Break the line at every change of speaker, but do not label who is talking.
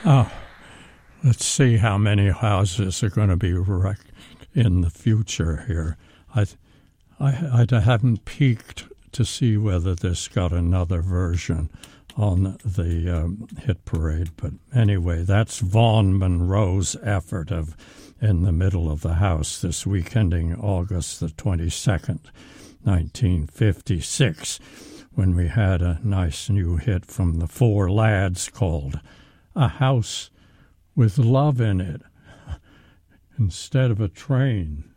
Oh, let's see how many houses are going to be wrecked in the future here. I haven't peeked to see whether this got another version on the hit parade. But anyway, that's Vaughn Monroe's effort of In the Middle of the House this week, ending August the 22nd, 1956, when we had a nice new hit from the Four Lads called A House with Love in It, instead of a train.